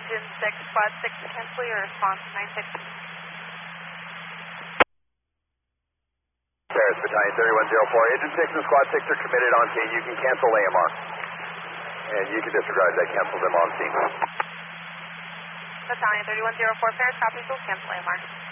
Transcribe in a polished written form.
Engine 6, Squad 6, cancel your response, 96. Paris, Battalion 3104. Engine 6 and Squad 6 are committed on scene. You can cancel AMR. And you can disregard that, cancel them on scene. Battalion 3104, Paris, copy, we'll cancel AMR.